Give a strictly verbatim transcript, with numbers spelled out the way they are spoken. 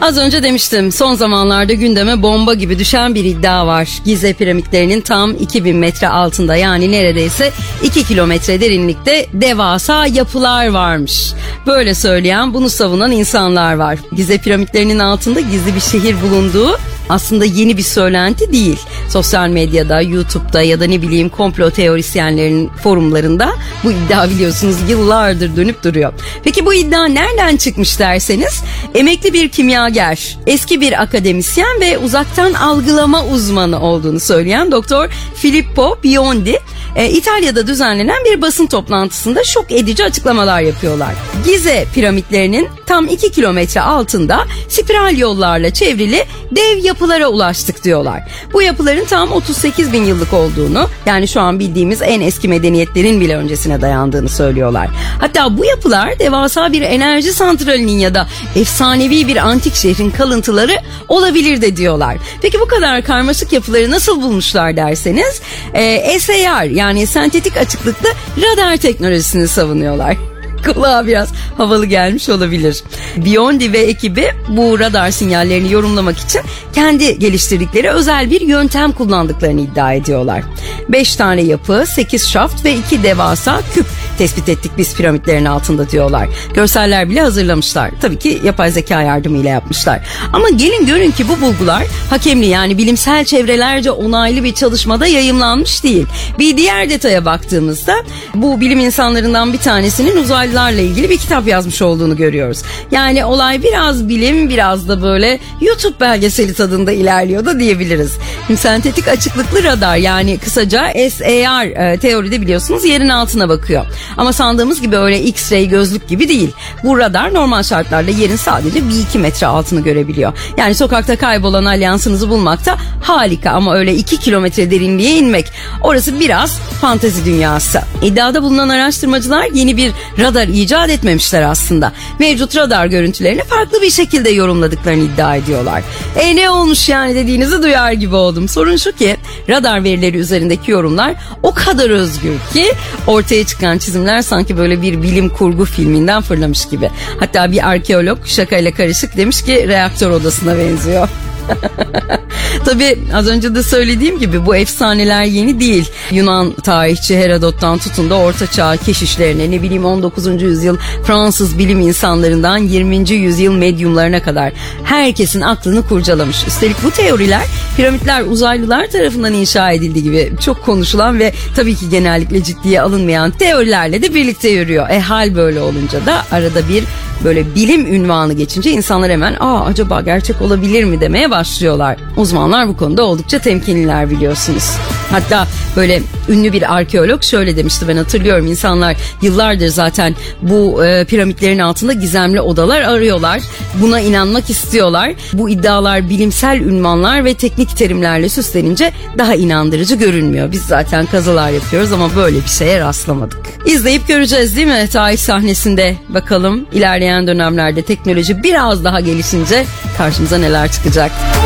Az önce demiştim, son zamanlarda gündeme bomba gibi düşen bir iddia var. Gize piramitlerinin tam iki bin metre altında, yani neredeyse iki kilometre derinlikte devasa yapılar varmış. Böyle söyleyen, bunu savunan insanlar var. Gize piramitlerinin altında gizli bir şehir bulunduğu aslında yeni bir söylenti değil. Sosyal medyada, YouTube'da ya da ne bileyim komplo teorisyenlerin forumlarında bu iddia biliyorsunuz yıllardır dönüp duruyor. Peki bu iddia nereden çıkmış derseniz, emekli bir kimyager, eski bir akademisyen ve uzaktan algılama uzmanı olduğunu söyleyen Doktor Filippo Biondi, e, İtalya'da düzenlenen bir basın toplantısında şok edici açıklamalar yapıyorlar. Gize piramitlerinin tam iki kilometre altında spiral yollarla çevrili dev yapılara ulaştık diyorlar. Bu yapıların tam otuz sekiz bin yıllık olduğunu, yani şu an bildiğimiz en eski medeniyetlerin bile öncesine dayandığını söylüyorlar. Hatta bu yapılar devasa bir enerji santralinin ya da efsanevi bir antik şehrin kalıntıları olabilir de diyorlar. Peki bu kadar karmaşık yapıları nasıl bulmuşlar derseniz, e, S A R yani sentetik açıklıklı radar teknolojisini savunuyorlar. Kulağa biraz havalı gelmiş olabilir. Biondi ve ekibi bu radar sinyallerini yorumlamak için kendi geliştirdikleri özel bir yöntem kullandıklarını iddia ediyorlar. beş tane yapı, sekiz şaft ve iki devasa küp tespit ettik biz piramitlerin altında diyorlar. Görseller bile hazırlamışlar. Tabii ki yapay zeka yardımıyla yapmışlar. Ama gelin görün ki bu bulgular hakemli, yani bilimsel çevrelerce onaylı bir çalışmada yayımlanmış değil. Bir diğer detaya baktığımızda bu bilim insanlarından bir tanesinin uzaylılarla ilgili bir kitap yazmış olduğunu görüyoruz. Yani olay biraz bilim, biraz da böyle YouTube belgeseli tadında ilerliyor da diyebiliriz. Sentetik açıklıklı radar, yani kısaca S A R, e, teoride biliyorsunuz yerin altına bakıyor. Ama sandığımız gibi öyle X-ray gözlük gibi değil. Bu radar normal şartlarda yerin sadece bir iki metre altını görebiliyor. Yani sokakta kaybolan alyansınızı bulmakta harika, ama öyle iki kilometre derinliğe inmek, orası biraz fantezi dünyası. İddiada bulunan araştırmacılar yeni bir radar icat etmemişler aslında. Mevcut radar görüntülerini farklı bir şekilde yorumladıklarını iddia ediyorlar. E ne olmuş yani dediğinizi duyar gibi oldum. Sorun şu ki, radar verileri üzerindeki yorumlar o kadar özgür ki ortaya çıkan çizimler sanki böyle bir bilim kurgu filminden fırlamış gibi. Hatta bir arkeolog şakayla karışık demiş ki reaktör odasına benziyor. Tabii az önce de söylediğim gibi bu efsaneler yeni değil. Yunan tarihçi Herodot'tan tutun da Orta Çağ keşişlerine, ne bileyim on dokuzuncu yüzyıl Fransız bilim insanlarından yirminci yüzyıl medyumlarına kadar herkesin aklını kurcalamış. Üstelik bu teoriler piramitler uzaylılar tarafından inşa edildiği gibi çok konuşulan ve tabii ki genellikle ciddiye alınmayan teorilerle de birlikte yürüyor. E hal böyle olunca da arada bir böyle bilim ünvanı geçince insanlar hemen aa acaba gerçek olabilir mi demeye başlıyorlar. Uzmanlar bu konuda oldukça temkinliler biliyorsunuz. Hatta böyle ünlü bir arkeolog şöyle demişti, ben hatırlıyorum, insanlar yıllardır zaten bu e, piramitlerin altında gizemli odalar arıyorlar. Buna inanmak istiyorlar. Bu iddialar bilimsel ünvanlar ve teknik terimlerle süslenince daha inandırıcı görünmüyor. Biz zaten kazılar yapıyoruz ama böyle bir şeye rastlamadık. İzleyip göreceğiz değil mi tarih sahnesinde? Bakalım ilerleyen dönemlerde teknoloji biraz daha gelişince karşımıza neler çıkacak.